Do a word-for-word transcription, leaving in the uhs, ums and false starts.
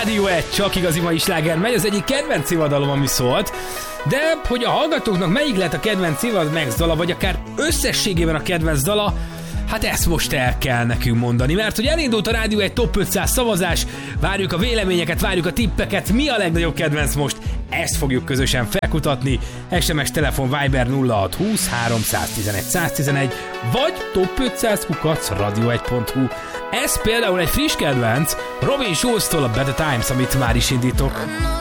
Rádió egy, csak igazi mai sláger megy, az egyik kedvenc évadalom, ami szólt, de hogy a hallgatóknak melyik lett a kedvenc évad megdala, vagy akár összességében a kedvenc dala, hát ezt most el kell nekünk mondani, mert hogy elindult a Rádió egy Top ötszáz szavazás, várjuk a véleményeket, várjuk a tippeket, mi a legnagyobb kedvenc most, ezt fogjuk közösen felkutatni, es em es, telefon, Viber nulla hat húsz háromszáztizenegy száztizenegy, vagy top ötszáz kukac radio egy pont hu. Ez például egy friss kedvenc, Robin Schulz-tól a Better Times, amit már is indítok.